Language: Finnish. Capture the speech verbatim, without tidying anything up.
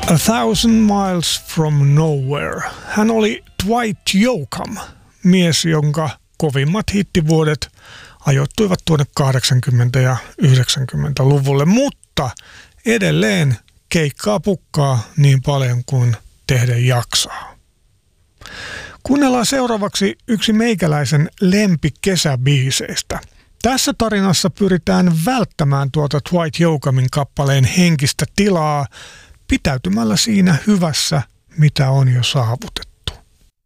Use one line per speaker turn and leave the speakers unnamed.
A Thousand Miles from Nowhere. Hän oli Dwight Yoakam, mies, jonka kovimmat hittivuodet ajoittuivat tuonne kahdeksankymmentä- ja yhdeksänkymmentäluvulle, mutta edelleen keikkaa pukkaa niin paljon kuin tehdä jaksaa. Kuunnellaan seuraavaksi yksi meikäläisen lempikesäbiiseistä. Tässä tarinassa pyritään välttämään tuota Dwight Yoakamin kappaleen henkistä tilaa pitäytymällä siinä hyvässä, mitä on jo saavutettu.